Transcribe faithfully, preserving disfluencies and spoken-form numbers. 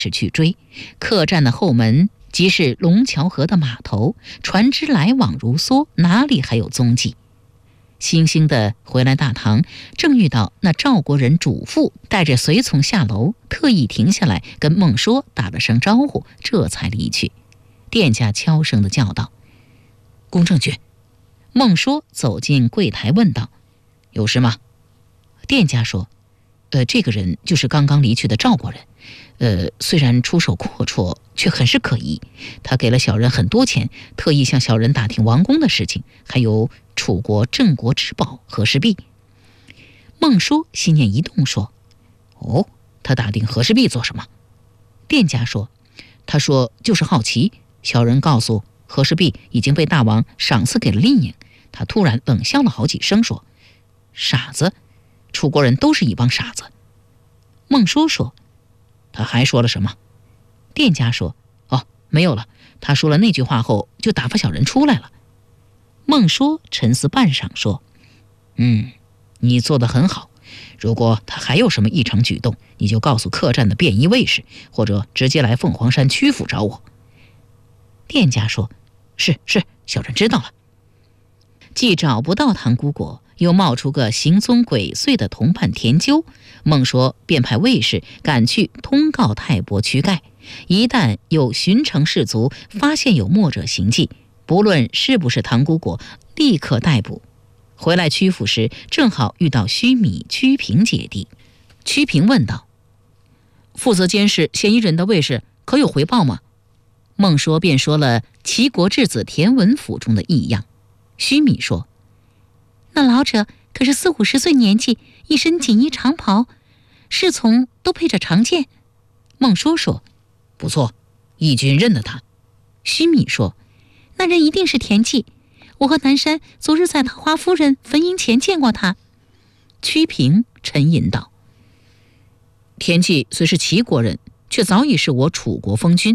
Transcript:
去追。客栈的后门即是龙桥河的码头，船只来往如梭，哪里还有踪迹？悻悻地回来大堂，正遇到那赵国人主妇带着随从下楼，特意停下来跟孟说打了声招呼，这才离去。店家悄声地叫道：“公正君。”孟说走进柜台问道：“有事吗？”店家说：“呃，这个人就是刚刚离去的赵国人，呃，虽然出手阔绰，却很是可疑。他给了小人很多钱，特意向小人打听王宫的事情，还有楚国镇国之宝和氏璧。”孟说心念一动，说：“哦，他打听和氏璧做什么？”店家说：“他说就是好奇。小人告诉和氏璧已经被大王赏赐给了令尹。他突然冷笑了好几声，说：‘傻子，楚国人都是一帮傻子。’”孟说说：“他还说了什么？”店家说：“哦，没有了。他说了那句话后，就打发小人出来了。”孟说沉思半晌，说：“嗯，你做得很好。如果他还有什么异常举动，你就告诉客栈的便衣卫士，或者直接来凤凰山曲阜找我。”店家说：“是是，小人知道了。”既找不到唐姑果，又冒出个行踪鬼祟的同伴田纠，孟说便派卫士赶去通告太伯屈盖，一旦有巡城士卒发现有墨者行迹，不论是不是唐姑果，立刻逮捕。回来曲阜时，正好遇到须弥、屈平姐弟。屈平问道：“负责监视嫌疑人的卫士可有回报吗？”孟说便说了齐国质子田文府中的异样。须弥说：“那老者可是四五十岁年纪，一身锦衣长袍，侍从都配着长剑。”孟说说：“不错，义军认得他。”须弥说：“那人一定是田忌，我和南山昨日在桃花夫人坟茔前见过他。”屈平沉吟道：“田忌虽是齐国人，却早已是我楚国封君。